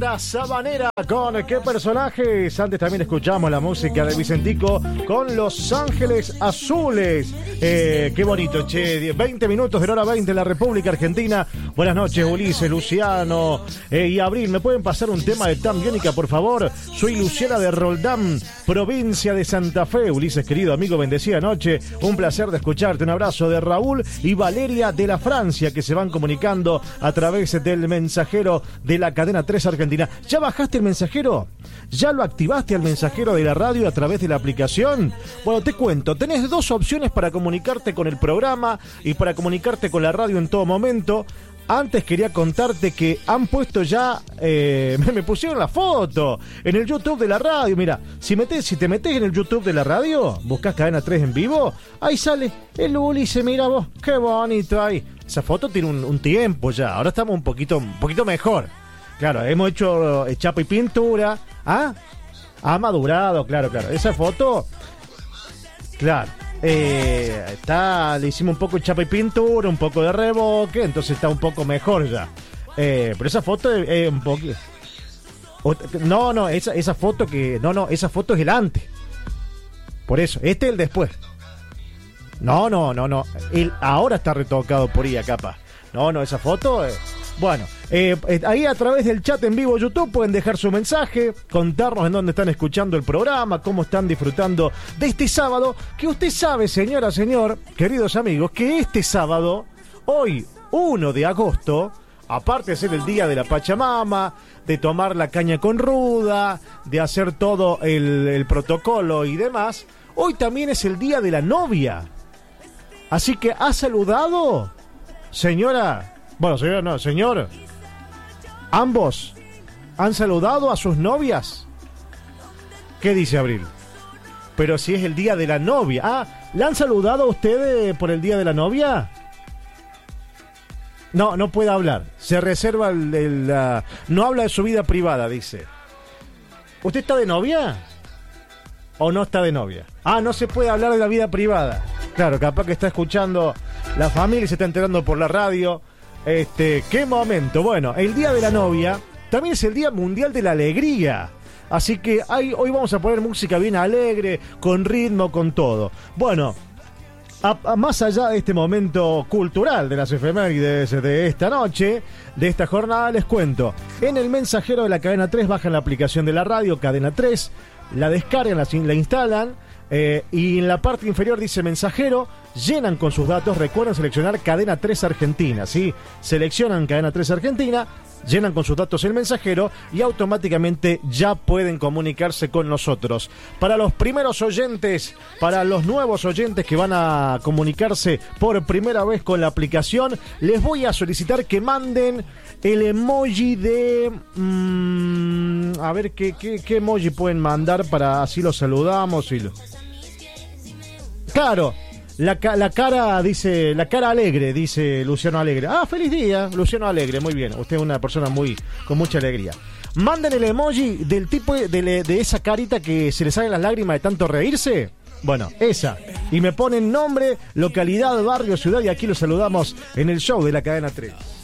Banda Sabanera con ¿Qué personajes? Antes también escuchamos la música de Vicentico con Los Ángeles Azules. Qué bonito, che. 20 minutos de la hora 20 en la República Argentina. Buenas noches, Ulises, Luciano y Abril. ¿Me pueden pasar un tema de Tam Biónica, por favor? Soy Luciana de Roldán, provincia de Santa Fe. Ulises, querido amigo, bendecida noche. Un placer de escucharte. Un abrazo de Raúl y Valeria de la Francia, que se van comunicando a través del mensajero de la cadena 3 Argentina. ¿Ya bajaste el mensajero? ¿Ya lo activaste al mensajero de la radio a través de la aplicación? Bueno, te cuento, tenés dos opciones para comunicarte con el programa y para comunicarte con la radio en todo momento. Antes quería contarte que han puesto ya, me pusieron la foto en el YouTube de la radio. Mira, si te metés en el YouTube de la radio, buscás Cadena 3 en vivo, ahí sale el Ulises, mira vos, qué bonito ahí. Esa foto tiene un tiempo ya, ahora estamos un poquito mejor. Claro, hemos hecho chapa y pintura. ¿Ah? Ha madurado, claro. Esa foto, claro. Le hicimos un poco de chapa y pintura, un poco de reboque, entonces está un poco mejor ya. Pero esa foto es un poquito. No, esa foto esa foto es el antes. Por eso, este es el después. No. Ahora está retocado por IA, capaz. No, esa foto. Bueno, ahí a través del chat en vivo YouTube pueden dejar su mensaje, contarnos en dónde están escuchando el programa, cómo están disfrutando de este sábado, que usted sabe, señora, señor, queridos amigos, que este sábado, hoy, 1 de agosto, aparte de ser el día de la Pachamama, de tomar la caña con ruda, de hacer todo el protocolo y demás, hoy también es el día de la novia. Así que, ¿ha saludado, señora? Bueno, señora, no, señor. ¿Ambos han saludado a sus novias? ¿Qué dice Abril? Pero si es el día de la novia. Ah, ¿le han saludado a ustedes por el día de la novia? No puede hablar. Se reserva no habla de su vida privada, dice. ¿Usted está de novia? ¿O no está de novia? Ah, no se puede hablar de la vida privada. Claro, capaz que está escuchando la familia y se está enterando por la radio. Qué momento. Bueno, el día de la novia también es el día mundial de la alegría. Así que hoy vamos a poner música bien alegre, con ritmo, con todo. Bueno, más allá de este momento cultural de las efemérides de esta noche, de esta jornada, les cuento. En el mensajero de la Cadena 3 bajan la aplicación de la radio, Cadena 3, la descargan, la instalan. Y en la parte inferior dice mensajero, llenan con sus datos, recuerden seleccionar Cadena 3 Argentina, ¿sí? Seleccionan Cadena 3 Argentina, llenan con sus datos el mensajero y automáticamente ya pueden comunicarse con nosotros. Para los primeros oyentes, para los nuevos oyentes que van a comunicarse por primera vez con la aplicación, les voy a solicitar que manden el emoji de... a ver, ¿qué emoji pueden mandar para así los saludamos y Claro, la cara dice, la cara alegre, dice Luciano Alegre. Ah, feliz día, Luciano Alegre, muy bien. Usted es una persona con mucha alegría. Manden el emoji del tipo de esa carita que se le salen las lágrimas de tanto reírse. Bueno, esa. Y me ponen nombre, localidad, barrio, ciudad y aquí los saludamos en el show de la Cadena 3.